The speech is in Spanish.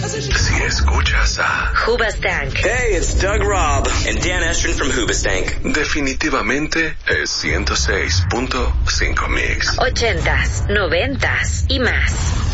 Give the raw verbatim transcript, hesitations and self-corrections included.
Si escuchas a Hoobastank. Hey, it's Doug Robb and Dan Estrin from Hoobastank. definitivamente es ciento seis punto cinco Mix. Ochentas, noventas y más.